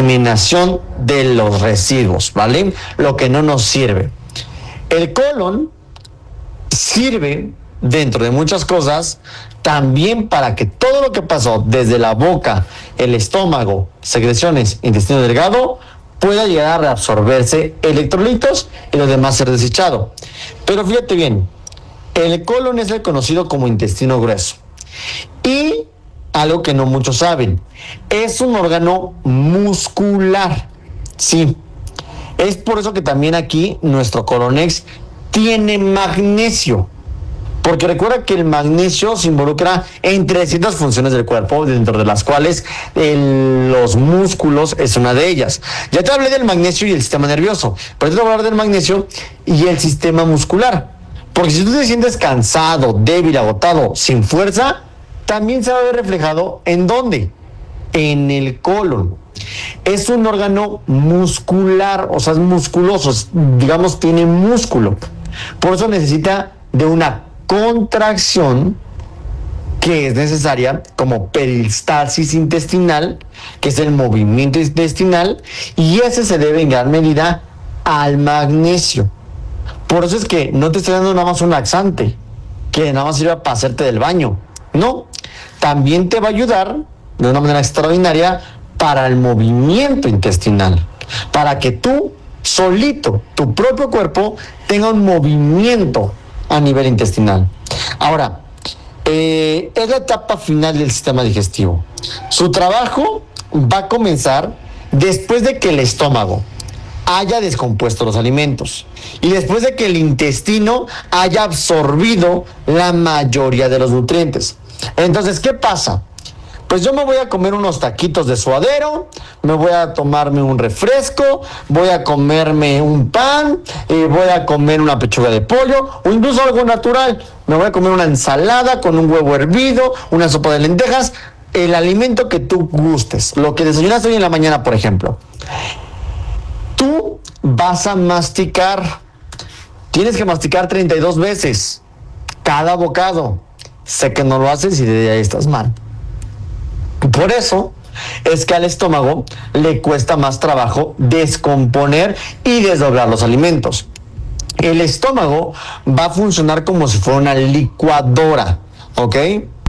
eliminación de los residuos, ¿vale? Lo que no nos sirve. El colon sirve, dentro de muchas cosas, también para que todo lo que pasó desde la boca, el estómago, secreciones, intestino delgado, pueda llegar a reabsorberse electrolitos y lo demás ser desechado. Pero fíjate bien, el colon es el conocido como intestino grueso. Y algo que no muchos saben, es un órgano muscular. Sí, es por eso que también aquí nuestro Colonex tiene magnesio. Porque recuerda que el magnesio se involucra en 300 funciones del cuerpo, dentro de las cuales los músculos es una de ellas. Ya te hablé del magnesio y el sistema nervioso, pero te voy a hablar del magnesio y el sistema muscular. Porque si tú te sientes cansado, débil, agotado, sin fuerza, también se va a ver reflejado ¿en dónde? En el colon. Es un órgano muscular, o sea, es musculoso, digamos, tiene músculo. Por eso necesita de una contracción que es necesaria como peristalsis intestinal, que es el movimiento intestinal, y ese se debe en gran medida al magnesio. Por eso es que no te estoy dando nada más un laxante, que nada más sirva para hacerte del baño. No, también te va a ayudar de una manera extraordinaria para el movimiento intestinal, para que tú solito, tu propio cuerpo, tenga un movimiento a nivel intestinal. Ahora, es la etapa final del sistema digestivo. Su trabajo va a comenzar después de que el estómago haya descompuesto los alimentos y después de que el intestino haya absorbido la mayoría de los nutrientes. Entonces, ¿qué pasa? Pues yo me voy a comer unos taquitos de suadero, me voy a tomarme un refresco, voy a comerme un pan, voy a comer una pechuga de pollo o incluso algo natural. Me voy a comer una ensalada con un huevo hervido, una sopa de lentejas, el alimento que tú gustes, lo que desayunaste hoy en la mañana, por ejemplo. Tú vas a masticar, tienes que masticar 32 veces cada bocado. Sé que no lo haces y de ahí estás mal. Por eso es que al estómago le cuesta más trabajo descomponer y desdoblar los alimentos. El estómago va a funcionar como si fuera una licuadora, ¿ok?